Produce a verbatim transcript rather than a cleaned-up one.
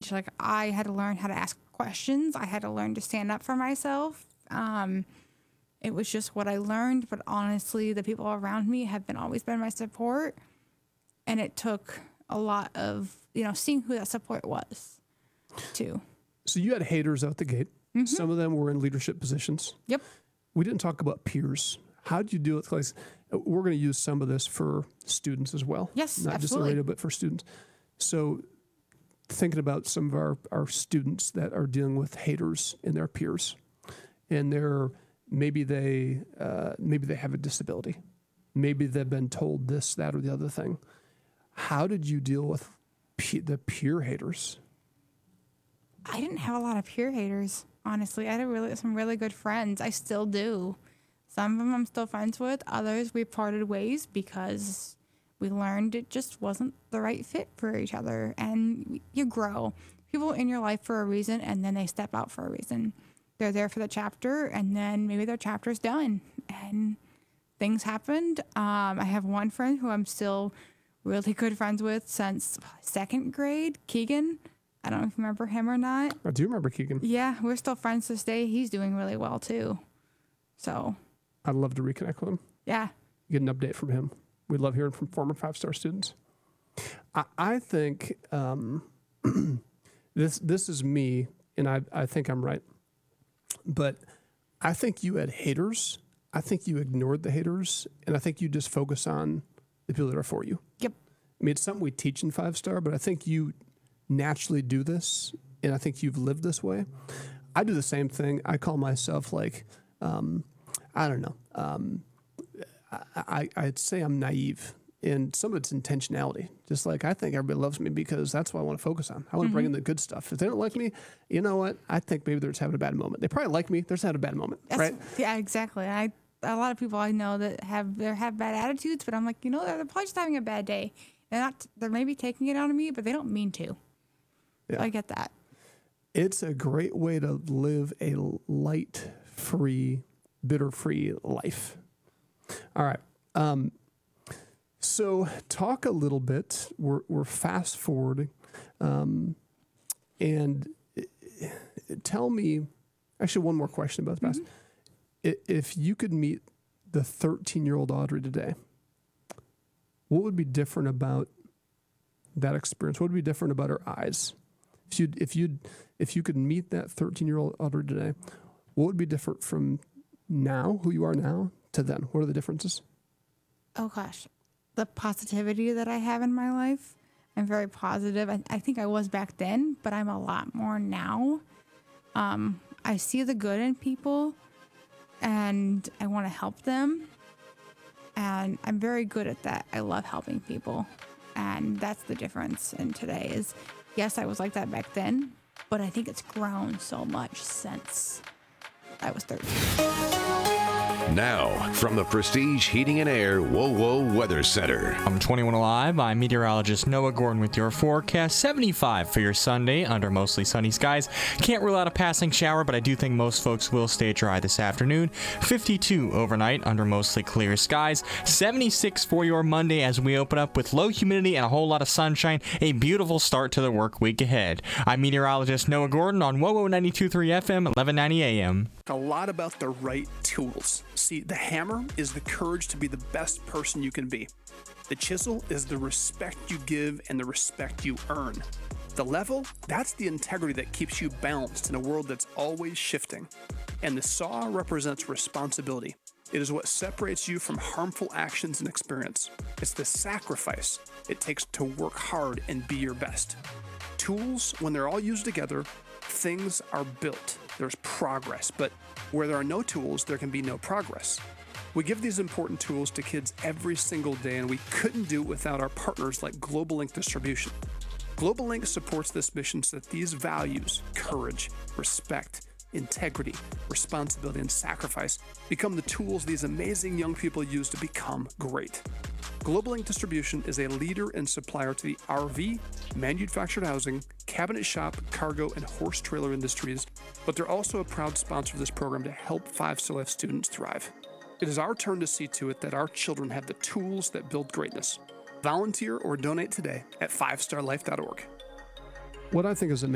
age. Like, I had to learn how to ask questions. I had to learn to stand up for myself. Um, it was just what I learned. But honestly, the people around me have been always been my support. And it took a lot of, you know, seeing who that support was, too. So you had haters out the gate. Mm-hmm. Some of them were in leadership positions. Yep. We didn't talk about peers. How did you deal with, like, we're going to use some of this for students as well. Yes, Not absolutely. just the radio, but for students. So thinking about some of our, our students that are dealing with haters in their peers, and they're, maybe they, uh, maybe they have a disability. Maybe they've been told this, that, or the other thing. How did you deal with pe- the peer haters? I didn't have a lot of peer haters, honestly. I had a really some really good friends. I still do. Some of them I'm still friends with. Others we parted ways because we learned it just wasn't the right fit for each other. And you grow. People are in your life for a reason, and then they step out for a reason. They're there for the chapter, and then maybe their chapter's done. And things happened. Um, I have one friend who I'm still really good friends with since second grade, Keegan. I don't know if you remember him or not. I do remember Keegan. Yeah, we're still friends to this day. He's doing really well, too. So I'd love to reconnect with him. Yeah. Get an update from him. We love hearing from former five-star students. I, I think um, this this is me, and I, I think I'm right. But I think you had haters. I think you ignored the haters, and I think you just focus on the people that are for you. Yep. I mean, it's something we teach in five-star, but I think you naturally do this, and I think you've lived this way. I do the same thing. I call myself like, um, I don't know. Um, I, I, I'd say I'm naive, and some of it's intentionality. Just like I think everybody loves me because that's what I want to focus on. I want to mm-hmm. bring in the good stuff. If they don't like me, you know what? I think maybe they're just having a bad moment. They probably like me. They're just having a bad moment, That's, right? Yeah, exactly. I a lot of people I know that have they have bad attitudes, but I'm like, you know, they're probably just having a bad day. They're not. They're maybe taking it out of me, but they don't mean to. Yeah. So I get that. It's a great way to live a light-free, bitter-free life. All right. Um, so talk a little bit. We're, we're fast forwarding. Um, and tell me, actually, one more question about the past. Mm-hmm. If you could meet the thirteen-year-old Audrey today, what would be different about that experience? What would be different about her eyes? If you if you if you could meet that thirteen-year-old Audrey today, what would be different from now, who you are now, to then? What are the differences? Oh gosh, the positivity that I have in my life. I'm very positive. I, I think I was back then, but I'm a lot more now. Um, I see the good in people, and I want to help them. And I'm very good at that. I love helping people, and that's the difference in today is. Yes, I was like that back then, but I think it's grown so much since I was thirteen. Now, from the Prestige Heating and Air WoWo Weather Center. I'm twenty-one Alive. I'm meteorologist Noah Gordon with your forecast. seventy-five for your Sunday under mostly sunny skies. Can't rule out a passing shower, but I do think most folks will stay dry this afternoon. fifty-two overnight under mostly clear skies. seventy-six for your Monday as we open up with low humidity and a whole lot of sunshine. A beautiful start to the work week ahead. I'm meteorologist Noah Gordon on WoWo ninety-two point three F M, eleven ninety A M. A lot about the right tools. See, the hammer is the courage to be the best person you can be. The chisel is the respect you give and the respect you earn. The level, that's the integrity that keeps you balanced in a world that's always shifting. And the saw represents responsibility. It is what separates you from harmful actions and experience. It's the sacrifice it takes to work hard and be your best. Tools, when they're all used together, things are built. There's progress, but where there are no tools, there can be no progress. We give these important tools to kids every single day, and we couldn't do it without our partners like Global Link Distribution. Global Link supports this mission so that these values, courage, respect, integrity, responsibility, and sacrifice become the tools these amazing young people use to become great. Global Link Distribution is a leader and supplier to the R V, manufactured housing, cabinet shop, cargo, and horse trailer industries, but they're also a proud sponsor of this program to help Five Star Life students thrive. It is our turn to see to it that our children have the tools that build greatness. Volunteer or donate today at five star life dot org. What I think is amazing